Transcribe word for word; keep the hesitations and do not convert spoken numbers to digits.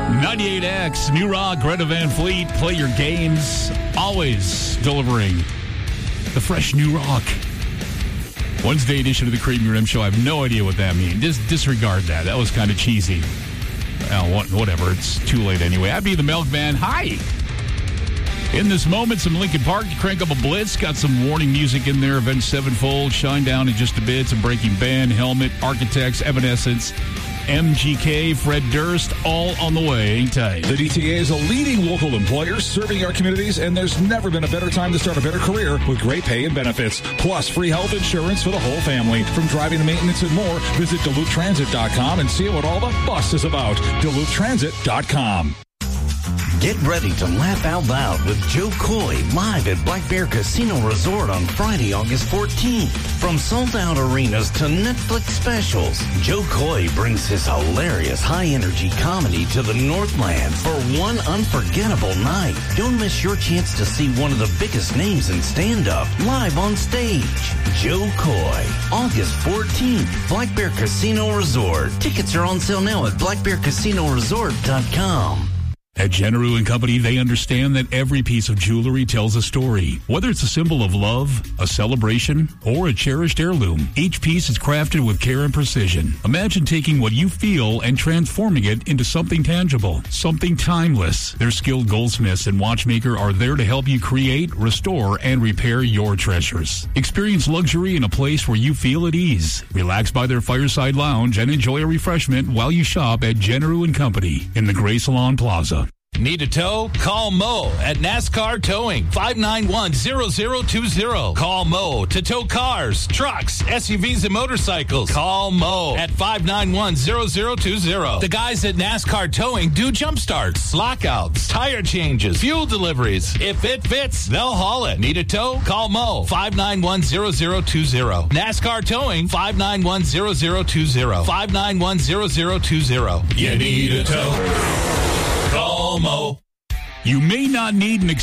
ninety-eight X, New Rock, Greta Van Fleet, play your games, always delivering the fresh New Rock. Wednesday edition of the Cream Rim Show. I have no idea what that means. Just disregard that. That was kind of cheesy. Well, whatever. It's too late anyway. I'd be the Milkman. Hi. In this moment, some Linkin Park to crank up a blitz. Got some warning music in there. Avenged Sevenfold, Shine Down in just a bit. Some Breaking Band, Helmet, Architects, Evanescence, M G K, Fred Durst, all on the way. Ain't tight. The D T A is a leading local employer serving our communities, and there's never been a better time to start a better career with great pay and benefits, plus free health insurance for the whole family. From driving to maintenance and more, visit Duluth Transit dot com and see what all the fuss is about. Duluth Transit dot com. Get ready to laugh out loud with Joe Coy live at Black Bear Casino Resort on Friday, August fourteenth. From sold-out arenas to Netflix specials, Joe Coy brings his hilarious high-energy comedy to the Northland for one unforgettable night. Don't miss your chance to see one of the biggest names in stand-up live on stage. Joe Coy, August fourteenth, Black Bear Casino Resort. Tickets are on sale now at Black Bear Casino Resort dot com. At Generou and Company, they understand that every piece of jewelry tells a story. Whether it's a symbol of love, a celebration, or a cherished heirloom, each piece is crafted with care and precision. Imagine taking what you feel and transforming it into something tangible, something timeless. Their skilled goldsmiths and watchmaker are there to help you create, restore, and repair your treasures. Experience luxury in a place where you feel at ease. Relax by their fireside lounge and enjoy a refreshment while you shop at Generou and Company in the Gray Salon Plaza. Need a tow? Call Mo at NASCAR Towing, five nine one, zero zero two zero. Call Mo to tow cars, trucks, S U Vs, and motorcycles. Call Mo at five nine one, zero zero two zero. The guys at NASCAR Towing do jump starts, lockouts, tire changes, fuel deliveries. If it fits, they'll haul it. Need a tow? Call Mo, five nine one, zero zero two zero. NASCAR Towing, five nine one, zero zero two zero. five nine one, zero zero two zero. You need a tow? Call Mo. You may not need an